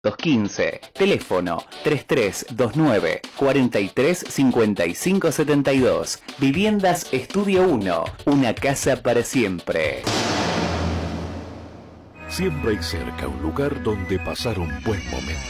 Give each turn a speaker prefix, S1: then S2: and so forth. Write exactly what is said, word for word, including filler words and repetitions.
S1: quince, teléfono tres tres dos nueve, cuatro tres cinco cinco siete dos. Viviendas Estudio uno, una casa para siempre.
S2: Siempre hay cerca un lugar donde pasar un buen momento.